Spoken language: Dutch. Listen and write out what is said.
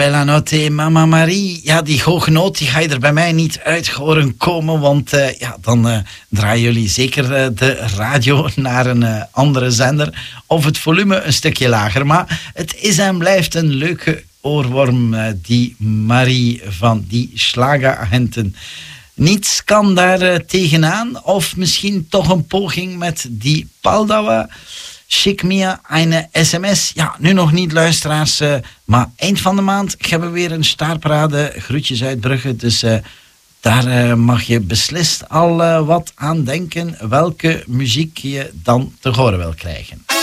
Bella Notte, Mama Marie. Ja, die hoge noot die ga je er bij mij niet uit horen komen, want dan draaien jullie zeker de radio naar een andere zender of het volume een stukje lager. Maar het is en blijft een leuke oorworm, die Marie van die Schlageragenten. Niets kan daar tegenaan, of misschien toch een poging met die Paldauer. Schick mir eine sms. Ja, nu nog niet, luisteraars. Maar eind van de maand hebben we weer een staarparade. Groetjes uit Brugge. Dus daar mag je beslist al wat aan denken welke muziek je dan te horen wil krijgen.